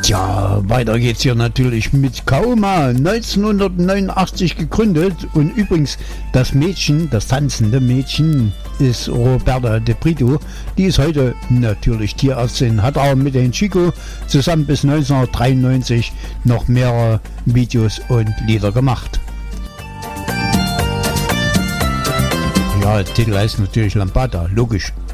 Tja, weiter geht's hier natürlich mit Kaoma, 1989 gegründet. Und übrigens, das Mädchen, das tanzende Mädchen, ist Roberta de Brito. Die ist heute natürlich Tierärztin, hat aber mit den Chico zusammen bis 1993 noch mehrere Videos und Lieder gemacht. Ja, der Titel heißt natürlich Lambada, logisch.